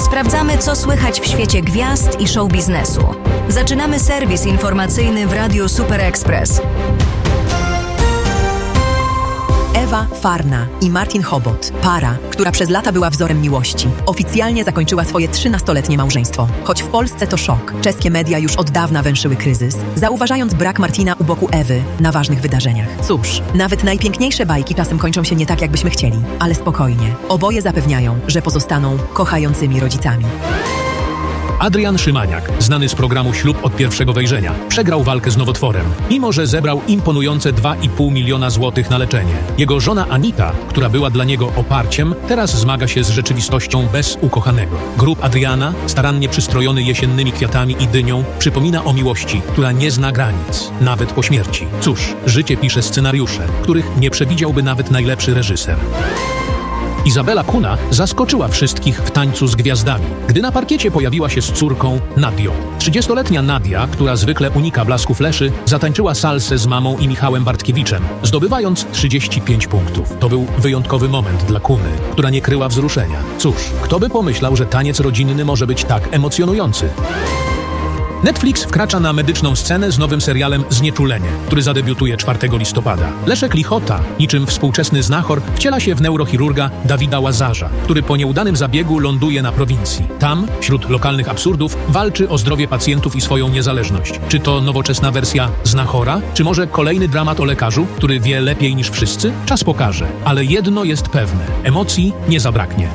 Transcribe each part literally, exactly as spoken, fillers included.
Sprawdzamy, co słychać w świecie gwiazd i show biznesu. Zaczynamy serwis informacyjny w Radiu Super Express. Ewa Farna i Martin Chobot, para, która przez lata była wzorem miłości, oficjalnie zakończyła swoje trzynastoletnie małżeństwo. Choć w Polsce to szok, czeskie media już od dawna węszyły kryzys, zauważając brak Martina u boku Ewy na ważnych wydarzeniach. Cóż, nawet najpiękniejsze bajki czasem kończą się nie tak, jakbyśmy chcieli, ale spokojnie. Oboje zapewniają, że pozostaną kochającymi rodzicami. Adrian Szymaniak, znany z programu Ślub od pierwszego wejrzenia, przegrał walkę z nowotworem, mimo że zebrał imponujące dwa i pół miliona złotych na leczenie. Jego żona Anita, która była dla niego oparciem, teraz zmaga się z rzeczywistością bez ukochanego. Grób Adriana, starannie przystrojony jesiennymi kwiatami i dynią, przypomina o miłości, która nie zna granic, nawet po śmierci. Cóż, życie pisze scenariusze, których nie przewidziałby nawet najlepszy reżyser. Izabela Kuna zaskoczyła wszystkich w Tańcu z Gwiazdami, gdy na parkiecie pojawiła się z córką Nadią. trzydziestoletnia Nadia, która zwykle unika blasku fleszy, zatańczyła salsę z mamą i Michałem Bartkiewiczem, zdobywając trzydzieści pięć punktów. To był wyjątkowy moment dla Kuny, która nie kryła wzruszenia. Cóż, kto by pomyślał, że taniec rodzinny może być tak emocjonujący? Netflix wkracza na medyczną scenę z nowym serialem Znieczulenie, który zadebiutuje czwartego listopada. Leszek Lichota, niczym współczesny znachor, wciela się w neurochirurga Dawida Łazarza, który po nieudanym zabiegu ląduje na prowincji. Tam, wśród lokalnych absurdów, walczy o zdrowie pacjentów i swoją niezależność. Czy to nowoczesna wersja znachora, czy może kolejny dramat o lekarzu, który wie lepiej niż wszyscy? Czas pokaże. Ale jedno jest pewne. Emocji nie zabraknie.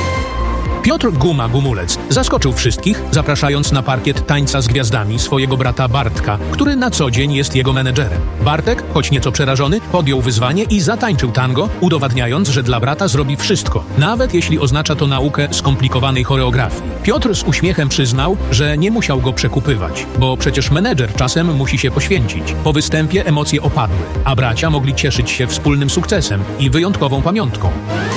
Piotr Guma-Gumulec zaskoczył wszystkich, zapraszając na parkiet Tańca z Gwiazdami swojego brata Bartka, który na co dzień jest jego menedżerem. Bartek, choć nieco przerażony, podjął wyzwanie i zatańczył tango, udowadniając, że dla brata zrobi wszystko, nawet jeśli oznacza to naukę skomplikowanej choreografii. Piotr z uśmiechem przyznał, że nie musiał go przekupywać, bo przecież menedżer czasem musi się poświęcić. Po występie emocje opadły, a bracia mogli cieszyć się wspólnym sukcesem i wyjątkową pamiątką.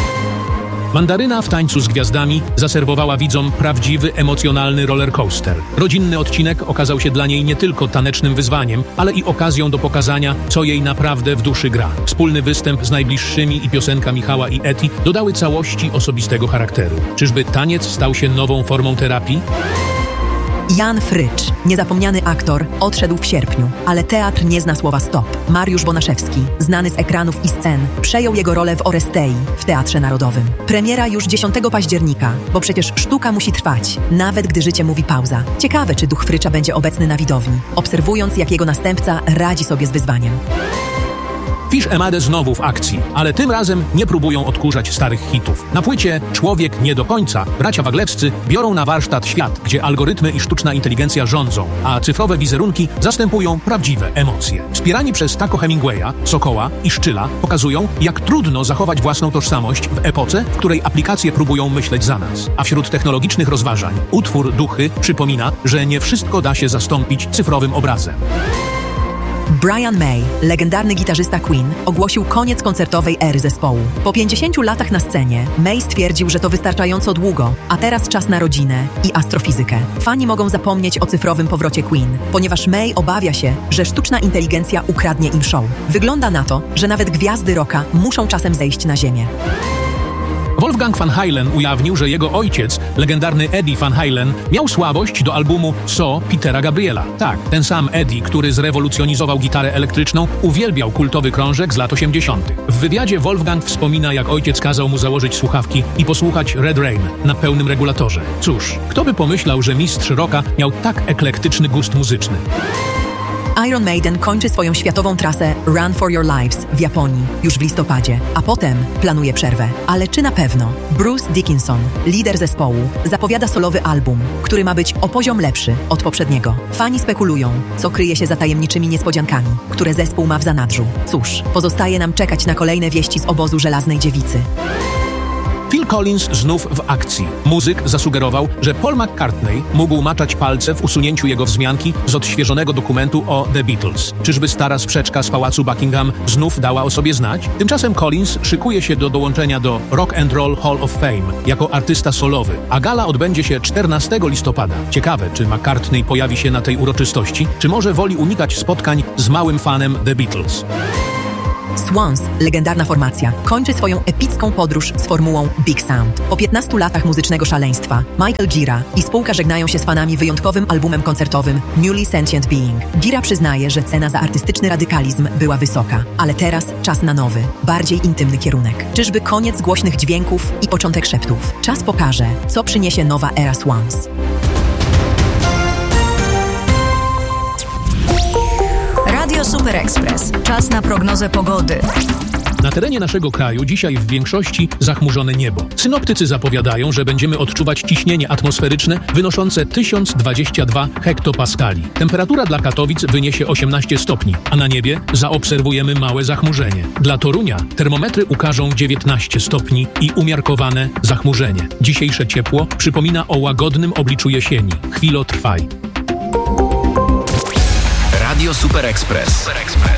Mandaryna w Tańcu z Gwiazdami zaserwowała widzom prawdziwy, emocjonalny rollercoaster. Rodzinny odcinek okazał się dla niej nie tylko tanecznym wyzwaniem, ale i okazją do pokazania, co jej naprawdę w duszy gra. Wspólny występ z najbliższymi i piosenka Michała i Eti dodały całości osobistego charakteru. Czyżby taniec stał się nową formą terapii? Jan Frycz, niezapomniany aktor, odszedł w sierpniu, ale teatr nie zna słowa stop. Mariusz Bonaszewski, znany z ekranów i scen, przejął jego rolę w Orestei w Teatrze Narodowym. Premiera już dziesiątego października, bo przecież sztuka musi trwać, nawet gdy życie mówi pauza. Ciekawe, czy duch Frycza będzie obecny na widowni, obserwując, jak jego następca radzi sobie z wyzwaniem. Fish Emade znowu w akcji, ale tym razem nie próbują odkurzać starych hitów. Na płycie Człowiek nie do końca bracia Waglewscy biorą na warsztat świat, gdzie algorytmy i sztuczna inteligencja rządzą, a cyfrowe wizerunki zastępują prawdziwe emocje. Wspierani przez Taco Hemingwaya, Sokoła i Szczyla pokazują, jak trudno zachować własną tożsamość w epoce, w której aplikacje próbują myśleć za nas. A wśród technologicznych rozważań utwór Duchy przypomina, że nie wszystko da się zastąpić cyfrowym obrazem. Brian May, legendarny gitarzysta Queen, ogłosił koniec koncertowej ery zespołu. Po pięćdziesięciu latach na scenie, May stwierdził, że to wystarczająco długo, a teraz czas na rodzinę i astrofizykę. Fani mogą zapomnieć o cyfrowym powrocie Queen, ponieważ May obawia się, że sztuczna inteligencja ukradnie im show. Wygląda na to, że nawet gwiazdy rocka muszą czasem zejść na ziemię. Wolfgang Van Halen ujawnił, że jego ojciec, legendarny Eddie Van Halen, miał słabość do albumu So Petera Gabriela. Tak, ten sam Eddie, który zrewolucjonizował gitarę elektryczną, uwielbiał kultowy krążek z lat osiemdziesiątych. W wywiadzie Wolfgang wspomina, jak ojciec kazał mu założyć słuchawki i posłuchać Red Rain na pełnym regulatorze. Cóż, kto by pomyślał, że mistrz rocka miał tak eklektyczny gust muzyczny. Iron Maiden kończy swoją światową trasę Run for Your Lives w Japonii już w listopadzie, a potem planuje przerwę. Ale czy na pewno? Bruce Dickinson, lider zespołu, zapowiada solowy album, który ma być o poziom lepszy od poprzedniego. Fani spekulują, co kryje się za tajemniczymi niespodziankami, które zespół ma w zanadrzu. Cóż, pozostaje nam czekać na kolejne wieści z obozu Żelaznej Dziewicy. Phil Collins znów w akcji. Muzyk zasugerował, że Paul McCartney mógł maczać palce w usunięciu jego wzmianki z odświeżonego dokumentu o The Beatles. Czyżby stara sprzeczka z pałacu Buckingham znów dała o sobie znać? Tymczasem Collins szykuje się do dołączenia do Rock and Roll Hall of Fame jako artysta solowy, a gala odbędzie się czternastego listopada. Ciekawe, czy McCartney pojawi się na tej uroczystości, czy może woli unikać spotkań z małym fanem The Beatles. Swans, legendarna formacja, kończy swoją epicką podróż z formułą Big Sound. Po piętnastu latach muzycznego szaleństwa Michael Gira i spółka żegnają się z fanami wyjątkowym albumem koncertowym Newly Sentient Being. Gira przyznaje, że cena za artystyczny radykalizm była wysoka, ale teraz czas na nowy, bardziej intymny kierunek. Czyżby koniec głośnych dźwięków i początek szeptów? Czas pokaże, co przyniesie nowa era Swans. Radio Super Express. Czas na prognozę pogody. Na terenie naszego kraju dzisiaj w większości zachmurzone niebo. Synoptycy zapowiadają, że będziemy odczuwać ciśnienie atmosferyczne wynoszące tysiąc dwadzieścia dwa hektopaskali. Temperatura dla Katowic wyniesie osiemnaście stopni, a na niebie zaobserwujemy małe zachmurzenie. Dla Torunia termometry ukażą dziewiętnaście stopni i umiarkowane zachmurzenie. Dzisiejsze ciepło przypomina o łagodnym obliczu jesieni. Chwilo trwaj. Radio Super Express. Super Express.